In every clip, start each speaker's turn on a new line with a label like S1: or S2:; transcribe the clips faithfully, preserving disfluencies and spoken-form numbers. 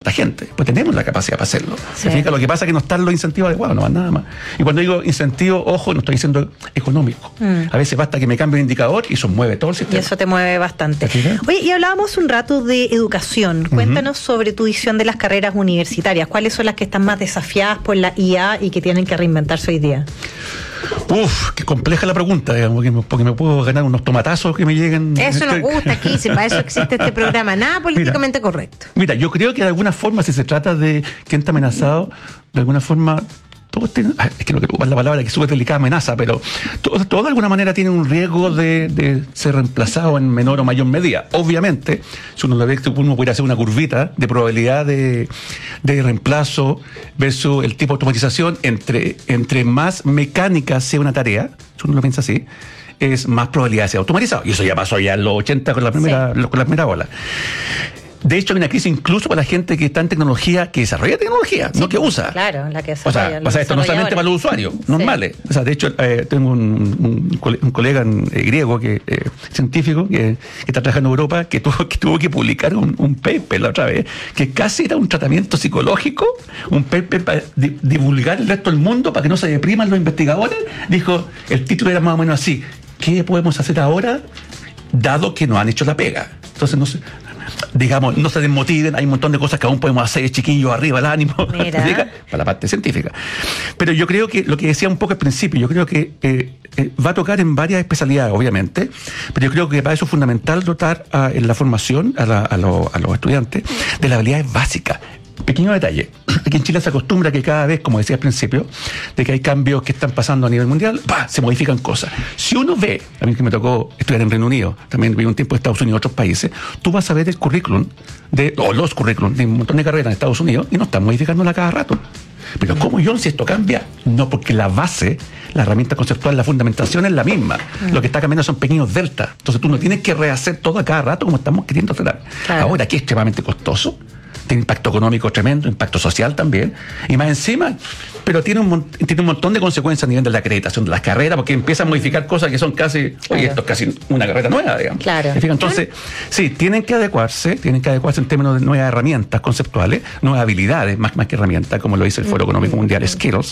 S1: harta gente. Pues tenemos la capacidad para hacerlo.
S2: Sí.
S1: Significa, lo que pasa es que no están los incentivos adecuados, no van nada más. Y cuando digo incentivo, ojo, no estoy diciendo económico. Mm. A veces basta que me cambie el indicador y eso mueve todo el sistema.
S2: Y eso te mueve bastante. Oye, y hablábamos un rato de educación. Cuéntanos uh-huh. sobre tu visión de las carreras universitarias. ¿Cuáles son las que están más desafiadas por la I A y que tienen que reinventarse hoy día?
S1: Uf, qué compleja la pregunta, digamos, porque me puedo ganar unos tomatazos que me lleguen.
S2: Eso nos gusta aquí, si para eso existe este programa, nada políticamente
S1: mira,
S2: correcto.
S1: Mira, yo creo que de alguna forma, si se trata de quién está amenazado, de alguna forma, todos tienen, es que no quiero ocupar la palabra que es súper delicada, amenaza, pero todos todo de alguna manera tienen un riesgo de, de ser reemplazado en menor o mayor medida. Obviamente, si uno lo ve, uno puede hacer una curvita de probabilidad de, de reemplazo versus el tipo de automatización. Entre, entre más mecánica sea una tarea, si uno lo piensa así, es más probabilidad de ser automatizado. Y eso ya pasó ya en los ochenta con la primera, sí. con la primera ola. De hecho, hay una crisis incluso para la gente que está en tecnología, que desarrolla tecnología, sí, no que usa.
S2: Claro, la que desarrolla.
S1: O sea, o sea esto no solamente para los usuarios normales. Sí. O sea, de hecho, eh, tengo un, un, un colega eh, griego, que eh, científico, que, que está trabajando en Europa, que tuvo que, tuvo que publicar un, un paper la otra vez, que casi era un tratamiento psicológico, un paper para di, divulgar el resto del mundo, para que no se depriman los investigadores. Dijo, el título era más o menos así: ¿qué podemos hacer ahora, dado que nos han hecho la pega? Entonces, no sé... digamos, no se desmotiven, hay un montón de cosas que aún podemos hacer, chiquillos, arriba el ánimo, para la parte científica. Pero yo creo que lo que decía un poco al principio, yo creo que eh, eh, va a tocar en varias especialidades, obviamente, pero yo creo que para eso es fundamental dotar a, en la formación a, la, a, lo, a los estudiantes de las habilidades básicas. Pequeño detalle, aquí en Chile se acostumbra que cada vez, como decía al principio, de que hay cambios que están pasando a nivel mundial, ¡bah!, se modifican cosas. Si uno ve, a mí que me tocó estudiar en Reino Unido, también viví un tiempo en Estados Unidos y otros países, tú vas a ver el currículum, de, o los currículums de un montón de carreras en Estados Unidos y no están modificándola cada rato. Pero ¿cómo, John, si esto cambia? No, porque la base, la herramienta conceptual, la fundamentación es la misma. Mm. Lo que está cambiando son pequeños deltas. Entonces tú no tienes que rehacer todo a cada rato como estamos queriendo hacer. Claro. Ahora, aquí es extremadamente costoso. Tiene impacto económico tremendo, impacto social también, y más encima, pero tiene un, tiene un montón de consecuencias a nivel de la acreditación de las carreras, porque empieza a modificar cosas que son casi, claro. oye, esto es casi una carrera nueva, digamos.
S2: Claro.
S1: Entonces, sí, tienen que adecuarse, tienen que adecuarse en términos de nuevas herramientas conceptuales, nuevas habilidades, más, más que herramientas, como lo dice el Foro Económico Mundial, skills,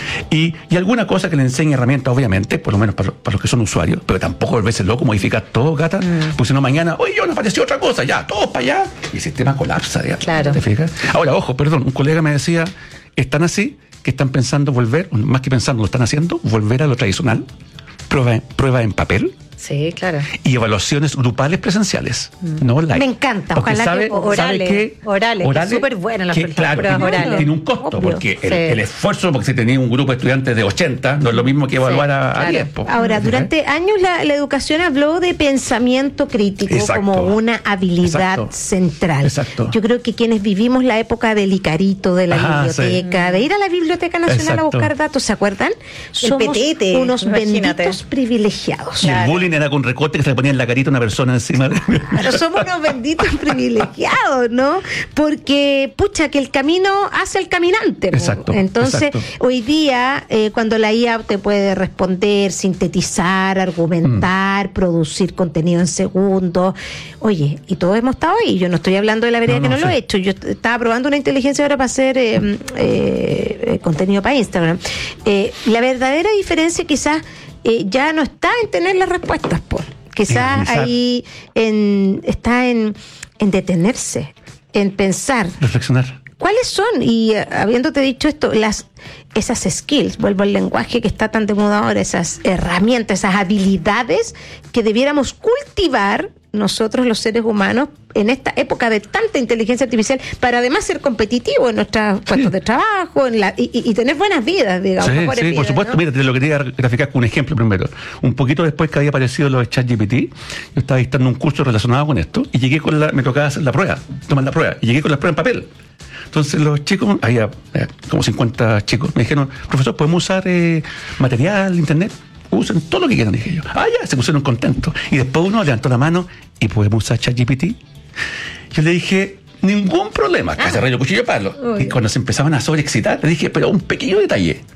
S1: y, y alguna cosa que le enseñe herramientas, obviamente, por lo menos para, para los que son usuarios, pero tampoco volverse loco, modificar todo, gata, mm. pues si no mañana, oye, yo nos apareció otra cosa, ya, todos para allá, y el sistema colapsa, digamos.
S2: Claro.
S1: ¿Te fijas? Ahora, ojo, perdón, un colega me decía, están así, que están pensando volver, más que pensando, lo están haciendo, volver a lo tradicional, prueba, prueba en papel.
S2: Sí, claro.
S1: Y evaluaciones grupales presenciales, mm. no online.
S2: Me encanta,
S1: porque
S2: ojalá
S1: sabe,
S2: que orales,
S1: que,
S2: orales, orales, súper buenas las
S1: que, claro,
S2: pruebas
S1: tiene,
S2: orales.
S1: Tiene un costo,
S2: obvio,
S1: porque
S2: sí.
S1: el, el esfuerzo, porque si tenía un grupo de estudiantes de ochenta, no es lo mismo que evaluar sí, a, claro. a diez. Po.
S3: Ahora, durante años la, la educación habló de pensamiento crítico. Exacto. Como una habilidad Exacto. central.
S1: Exacto.
S3: Yo creo que quienes vivimos la época del Icarito, de la Ajá, biblioteca, sí. de ir a la Biblioteca Nacional Exacto. a buscar datos, ¿se acuerdan? Somos
S2: el petete,
S3: unos
S2: imagínate.
S3: benditos privilegiados.
S1: Y claro. el bullying era con recorte que se le ponía en la carita una persona encima.
S3: Pero somos unos benditos privilegiados, ¿no? Porque, pucha, que el camino hace el caminante.
S1: Exacto.
S3: Entonces,
S1: exacto.
S3: hoy día, eh, cuando la I A te puede responder, sintetizar, argumentar, mm. producir contenido en segundos, oye, y todos hemos estado ahí. Yo no estoy hablando de la vereda no, que no, no lo he hecho. Yo estaba probando una inteligencia ahora para hacer eh, eh, eh, contenido para Instagram. Eh, la verdadera diferencia quizás eh, ya no está en tener las respuestas, por quizás ahí en, está en, en detenerse, en pensar.
S1: Reflexionar.
S3: ¿Cuáles son? Y uh, habiéndote dicho esto, las esas skills, vuelvo al lenguaje que está tan de moda ahora, esas herramientas, esas habilidades que debiéramos cultivar nosotros los seres humanos en esta época de tanta inteligencia artificial para además ser competitivos en nuestros puestos sí. de trabajo en la, y, y tener buenas vidas, digamos.
S1: Sí, sí,
S3: vidas,
S1: por supuesto.
S3: ¿no?
S1: Mira, te lo quería graficar con un ejemplo primero. Un poquito después que había aparecido lo de ChatGPT, yo estaba dictando un curso relacionado con esto y llegué con la, me tocaba hacer la prueba, tomar la prueba, y llegué con la prueba en papel. Entonces los chicos, había eh, como cincuenta chicos, me dijeron, profesor, ¿podemos usar eh, material, internet? Usen todo lo que quieran, dije yo. Ah, ya, se pusieron contentos. Y después uno levantó la mano y podemos usar ChatGPT. Yo le dije, ningún problema, casi ah. rayo, cuchillo, palo. Uy. Y cuando se empezaban a sobreexcitar, le dije, pero un pequeño detalle.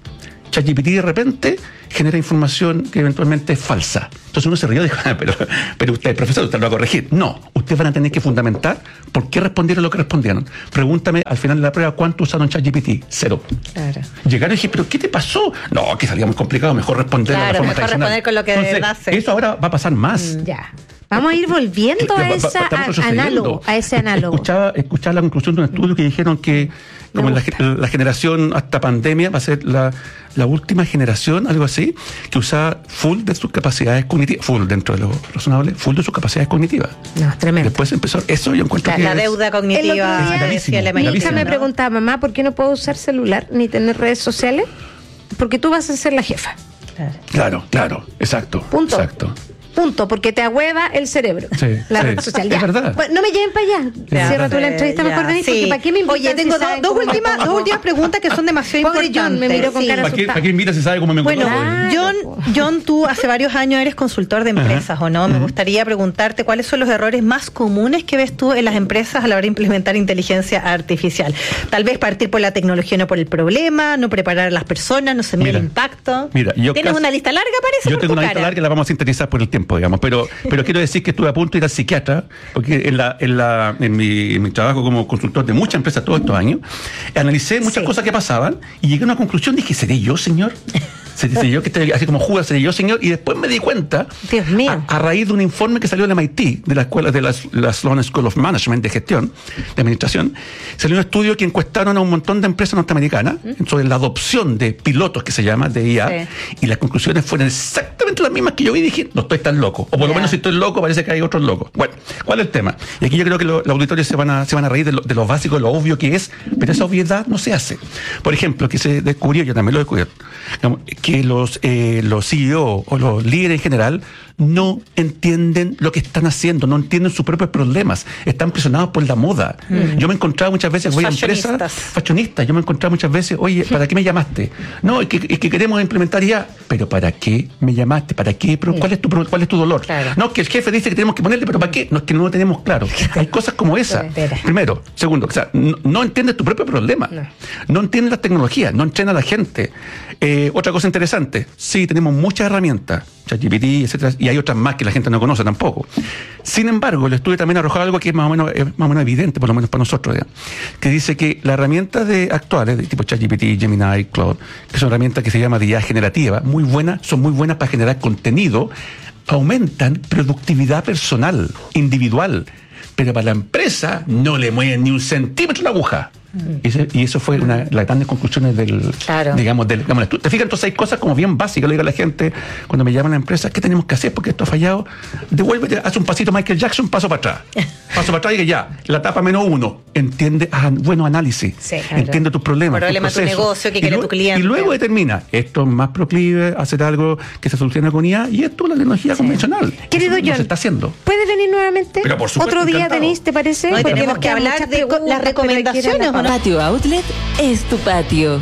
S1: ChatGPT de repente genera información que eventualmente es falsa. Entonces uno se rió y dijo, ah, pero, pero usted, profesor, usted lo va a corregir. No, ustedes van a tener que fundamentar por qué respondieron lo que respondieron. Pregúntame al final de la prueba cuánto usaron ChatGPT. Cero. Claro. Llegaron y dije, ¿pero qué te pasó? No, que salía muy complicado, mejor responder
S2: claro,
S1: de la forma
S2: mejor
S1: tradicional.
S2: responder con lo que
S1: Entonces,
S2: de verdad sé.
S1: eso ahora va a pasar más.
S3: Mm, ya. Vamos a ir volviendo a, esa, a, análogo, a ese análogo.
S1: Escuchaba, escuchaba la conclusión de un estudio que dijeron que como la, la generación hasta pandemia va a ser la, la última generación, algo así, que usa full de sus capacidades cognitivas, full dentro de lo razonable, full de sus capacidades cognitivas.
S3: No, es tremendo.
S1: Después empezó, eso yo encuentro
S2: la,
S1: que
S2: la
S1: es,
S2: deuda cognitiva.
S3: Mi hija me preguntaba, mamá, ¿por qué no puedo usar celular ni tener redes sociales? Porque tú vas a ser la jefa.
S1: Claro, claro, claro, exacto.
S3: Punto.
S1: Exacto.
S3: Punto, porque te ahueva el cerebro.
S1: Sí,
S3: la
S1: sí,
S3: red social.
S1: es verdad.
S3: Bueno, no me lleven para allá.
S2: Ya,
S3: Cierra tú la entrevista
S2: ya,
S3: mejor de mí,
S2: sí.
S3: porque ¿para qué me invitan?
S2: Oye, tengo
S3: si
S2: dos,
S3: saben
S2: dos,
S3: cómo me
S2: últimas,
S3: pongo?
S2: dos últimas preguntas que son demasiado
S3: Pobre
S2: importantes.
S3: John, me miró con
S2: Sí.
S3: cara
S1: ¿Para qué,
S3: asustada.
S1: ¿Para qué invita si sabe cómo me
S2: Bueno,
S1: encuentro?
S2: John, John, tú hace varios años eres consultor de empresas,
S1: Ajá.
S2: ¿o no? Me gustaría preguntarte cuáles son los errores más comunes que ves tú en las empresas a la hora de implementar inteligencia artificial. Tal vez partir por la tecnología, no por el problema, no preparar a las personas, no se mide
S1: Mira,
S2: el impacto.
S1: Mira, yo
S2: Tienes
S1: casi-
S2: una lista larga, parece,
S1: Yo
S2: por
S1: tengo
S2: tu
S1: una lista
S2: cara.
S1: larga que la vamos a sintetizar por el tiempo, digamos, pero, pero quiero decir que estuve a punto de ir al psiquiatra, porque en, la, en, la, en, mi, en mi trabajo como consultor de muchas empresas todos estos años, analicé muchas
S2: Sí.
S1: cosas que pasaban y llegué a una conclusión, dije, ¿seré yo, señor? ¿Seré yo que estoy así como Judas, seré yo, señor? Y después me di cuenta,
S3: Dios mío.
S1: a, a raíz de un informe que salió de M I T, de la escuela de la, la Sloan School of Management, de gestión, de administración, salió un estudio que encuestaron a un montón de empresas norteamericanas sobre la adopción de pilotos, que se llama, de I A,
S2: Sí.
S1: y las conclusiones fueron exactamente las mismas que yo vi y dije, no estoy tan loco. O por lo
S2: Ya.
S1: menos si estoy loco, parece que hay otros locos. Bueno, ¿cuál es el tema? Y aquí yo creo que lo- los auditores se van a, se van a reír de lo, de lo básico, de lo obvio que es, pero esa obviedad no se hace. Por ejemplo, que se descubrió, yo también lo descubrí, digamos, que los, eh, los C E O o los líderes en general no entienden lo que están haciendo, no entienden sus propios problemas, están presionados por la moda. Mm. Yo me he encontrado muchas veces, voy a empresas
S2: Fashionistas.
S1: fashionistas, yo me he encontrado muchas veces, oye, ¿para qué me llamaste? No, es que, es que queremos implementar ya, pero ¿para qué me llamaste? ¿Para qué? Pero ¿cuál es tu, pro- cuál es tu dolor?
S2: Claro.
S1: No, que el jefe dice que tenemos que ponerle, pero ¿para qué? No, es que no lo tenemos claro. Hay cosas como esa.
S3: Espera.
S1: Primero. Segundo, o sea, no, no entiendes tu propio problema. No, no entiendes las tecnologías, no entrena a la gente. Eh, otra cosa interesante, sí, tenemos muchas herramientas, ChatGPT, etcétera, y hay otras más que la gente no conoce tampoco. Sin embargo, el estudio también arrojó algo que es más o menos, es más o menos evidente, por lo menos para nosotros, ¿ya? Que dice que las herramientas de, actuales, de tipo ChatGPT, Gemini, Claude, que son herramientas que se llama de I A generativa, muy buenas, son muy buenas para generar contenido, aumentan productividad personal, individual, pero para la empresa no le mueven ni un centímetro la aguja. Y, ese, y eso fue una de las grandes conclusiones del,
S2: Claro.
S1: digamos, del, digamos, ¿te fijas? Entonces hay cosas como bien básicas, le digo a la gente cuando me llaman a la empresa, ¿qué tenemos que hacer? Porque esto ha fallado, devuélvete, haz un pasito Michael Jackson, paso para atrás. Paso para atrás y que ya, la etapa menos uno, entiende, ah, bueno, análisis,
S2: Sí, claro.
S1: entiende tus problemas,
S2: Problema
S1: tus
S2: de tu
S1: procesos.
S2: negocio, qué
S1: Y
S2: quiere
S1: lu-
S2: tu cliente.
S1: Y luego determina, esto es más proclive a hacer algo que se solucione con I A, y esto es la tecnología convencional.
S3: Querido
S1: Eso no
S3: John,
S1: se está haciendo.
S3: ¿puedes venir nuevamente?
S1: Pero por supuesto,
S3: Otro día,
S1: encantado.
S3: Denise, ¿te parece?
S2: No, y
S3: Porque
S2: tenemos
S3: nos
S2: que
S3: quedan
S2: hablar
S3: muchas
S2: de co-
S3: preguntas,
S2: las
S3: pero hay que ir a la
S2: recomendaciones, ¿o no?
S3: pausa.
S4: Patio Outlet es tu patio.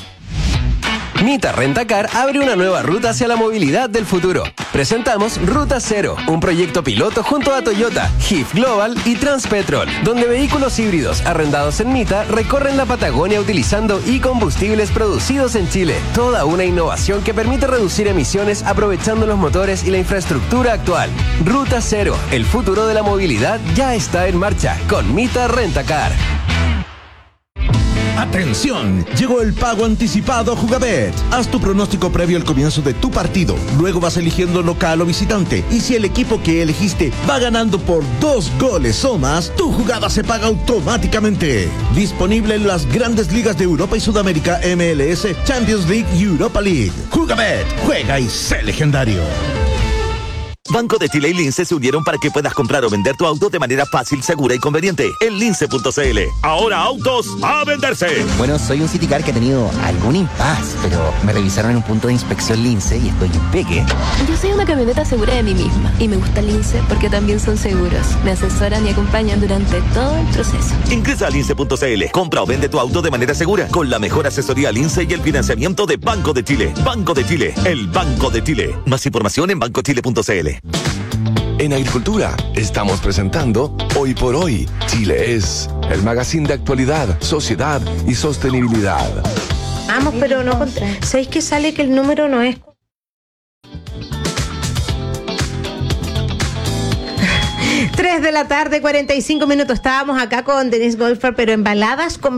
S4: Mita Rentacar abre una nueva ruta hacia la movilidad del futuro. Presentamos Ruta Cero, un proyecto piloto junto a Toyota, G I F Global y Transpetrol, donde vehículos híbridos arrendados en Mita recorren la Patagonia utilizando e-combustibles producidos en Chile. Toda una innovación que permite reducir emisiones aprovechando los motores y la infraestructura actual. Ruta Cero, el futuro de la movilidad ya está en marcha con Mita Rentacar.
S5: ¡Atención! Llegó el pago anticipado a Jugabet. Haz tu pronóstico previo al comienzo de tu partido. Luego vas eligiendo local o visitante. Y si el equipo que elegiste va ganando por dos goles o más, tu jugada se paga automáticamente. Disponible en las grandes ligas de Europa y Sudamérica, M L S, Champions League y Europa League. Jugabet. Juega y sé legendario.
S6: Banco de Chile y Lince se unieron para que puedas comprar o vender tu auto de manera fácil, segura y conveniente en lince punto c l. Ahora autos a venderse.
S7: Bueno, soy un Citicar que ha tenido algún impas, pero me revisaron en un punto de inspección Lince y estoy impeque.
S8: Yo soy una camioneta segura de mí misma y me gusta Lince porque también son seguros. Me asesoran y acompañan durante todo el proceso.
S6: Ingresa a lince punto c l. Compra o vende tu auto de manera segura con la mejor asesoría Lince y el financiamiento de Banco de Chile. Banco de Chile, el Banco de Chile. Más información en banco chile punto c l.
S9: En Agricultura estamos presentando Hoy por Hoy, Chile es, el magazine de actualidad, sociedad y sostenibilidad.
S3: Llamamos, pero no... ¿Sabéis que sale que el número no es? tres de la tarde, cuarenta y cinco minutos. Estábamos acá con Denise Goldfarb, pero en Baladas con